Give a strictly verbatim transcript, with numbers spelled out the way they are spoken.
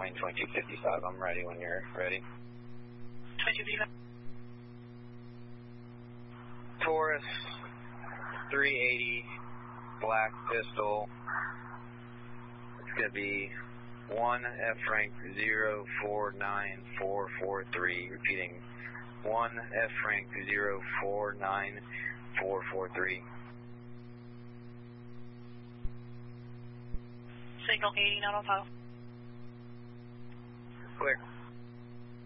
runway twenty-two fifty-five. I'm ready when you're ready. twenty-two fifty-five. Taurus three eighty, black pistol. It's going to be one F rank zero four nine four four three. Repeating, one F rank zero four nine four four three. Signal eighty, not on file. Clear.